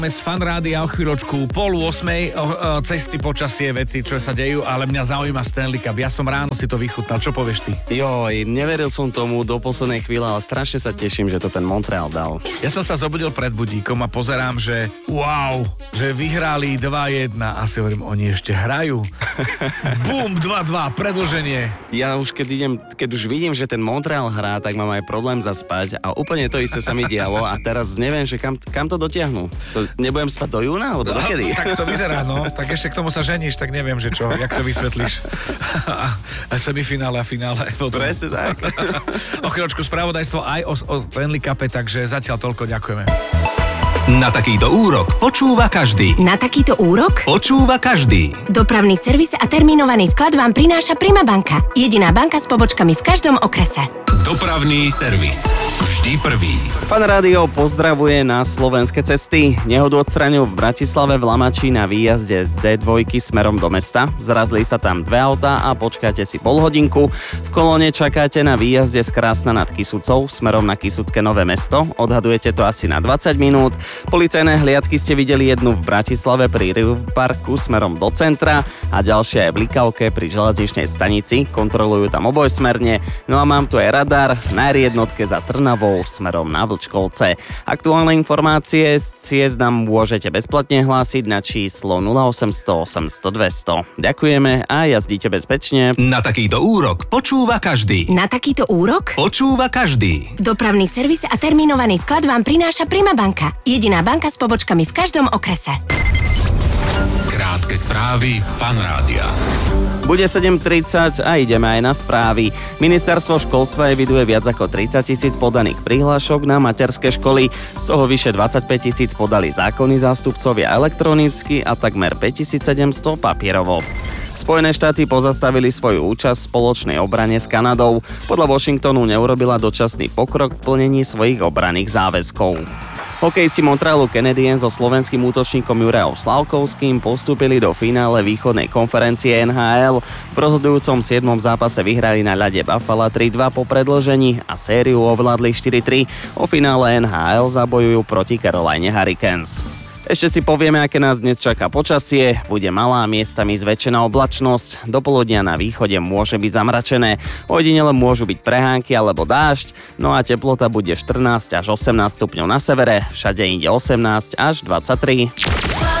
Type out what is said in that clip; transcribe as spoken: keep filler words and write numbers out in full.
Z Fan Rádia o chvíľočku pol osmej, cesty, počasie, veci, čo sa dejú, ale mňa zaujíma Stanley Cup. Ja som ráno si to vychutnal. Čo povieš ty? Joj, neveril som tomu do poslednej chvíle, ale strašne sa teším, že to ten Montreal dal. Ja som sa zobudil pred budíkom a pozerám, že wow, že vyhrali dva jedna a si hovorím, oni ešte hrajú. Bum, dva dva, predĺženie. Ja už keď idem, keď už vidím, že ten Montreal hrá, tak mám aj problém zaspať a úplne to isté sa mi dialo a teraz neviem, že kam, kam to dotiahnu. To nebudem spať do júna, alebo dokedy? No, tak to vyzerá, no. Tak ešte k tomu sa ženíš, tak neviem, že čo, jak to vysvetlíš. A, a semifinále a finále. Presne tak. O chvíľočku spravodajstvo aj o, o Stanley Cupe, takže zatiaľ toľko ďakujeme. Na takýto úrok počúva každý. Na takýto úrok počúva každý. Dopravný servis a termínovaný vklad vám prináša Prima banka. Jediná banka s pobočkami v každom okrese. Dopravný servis. Vždy prvý. Fan Rádio pozdravuje na slovenské cesty. Nehodu odstraňujú v Bratislave v Lamači na výjazde z dé dva smerom do mesta. Zrazili sa tam dve autá a počkáte si pol hodinku. V kolóne čakáte na výjazde z Krásna nad Kysucou smerom na Kysucké Nové Mesto. Odhadujete to asi na dvadsať minút. Policajné hliadky ste videli jednu v Bratislave pri River Parku smerom do centra a ďalšia je v Likavke pri železničnej stanici. Kontrolujú tam obojsmerne. No a mám tu aj radar na er jednotke za Trnavou smerom na Vlčkovce. Aktuálne informácie z ciest nám môžete bezplatne hlásiť na číslo nula osemsto osemsto dvesto. Ďakujeme a jazdíte bezpečne. Na takýto úrok počúva každý. Na takýto úrok počúva každý. Dopravný servis a termínovaný vklad vám prináša Prima banka. Jediná banka s pobočkami v každom okrese. Krátke správy Fan Rádia. Bude sedem tridsať a ideme aj na správy. Ministerstvo školstva eviduje viac ako tridsať tisíc podaných prihlášok na materské školy. Z toho vyše dvadsaťpäť tisíc podali zákonní zástupcovia elektronicky a takmer päťtisícsedemsto papierovo. Spojené štáty pozastavili svoju účasť v spoločnej obrane s Kanadou. Podľa Washingtonu neurobila dočasný pokrok v plnení svojich obranných záväzkov. Hokejisti Montrealu Canadiens so slovenským útočníkom Jurajom Slavkovským postúpili do finále východnej konferencie en há el. V rozhodujúcom siedmom zápase vyhrali na ľade Buffalo tri dva po predĺžení a sériu ovládli štyri tri. O finále en há el zabojujú proti Carolina Hurricanes. Ešte si povieme, aké nás dnes čaká počasie. Bude malá, miestami zväčšená oblačnosť. Do poludnia na východe môže byť zamračené. Ojedinele môžu byť prehánky alebo dážď. No a teplota bude štrnásť až osemnásť stupňov na severe. Všade inde osemnásť až dvadsaťtri.